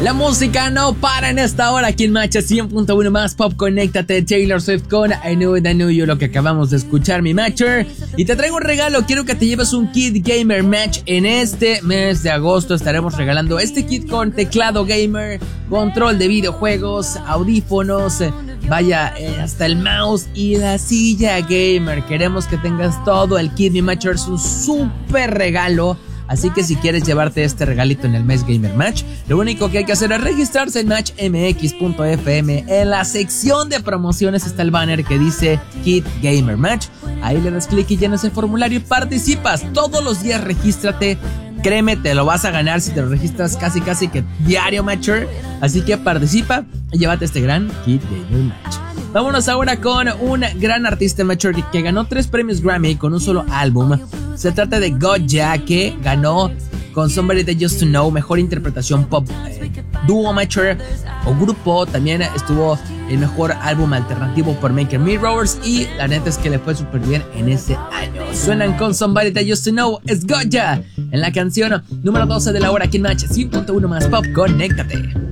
La música no para en esta hora aquí en Match 100.1 más Pop. Conéctate, Taylor Swift con I Knew It, I Knew You, lo que acabamos de escuchar, mi Matcher. Y te traigo un regalo, quiero que te lleves un kit gamer Match. En este mes de agosto estaremos regalando este kit con teclado gamer, control de videojuegos, audífonos, hasta el mouse y la silla gamer. Queremos que tengas todo el kit, mi Matcher, es un súper regalo. Así que si quieres llevarte este regalito en el mes Gamer Match, lo único que hay que hacer es registrarse en matchmx.fm. En la sección de promociones está el banner que dice Kit Gamer Match. Ahí le das clic y llenas el formulario y participas. Todos los días regístrate. Créeme, te lo vas a ganar si te lo registras casi que diario, Matcher. Así que participa y llévate este gran Kit Gamer Match. Vámonos ahora con un gran artista, Matcher, que ganó 3 premios Grammy con un solo álbum. Se trata de Gotye, que ganó con Somebody That Used to Know mejor interpretación pop dúo, Matcher, o grupo. También estuvo el mejor álbum alternativo por Maker Mirrors. Y la neta es que le fue súper bien en ese año. Suenan con Somebody That Used to Know, es Gotye en la canción número 12 de la hora aquí en Match 100.1 más Pop. Conéctate.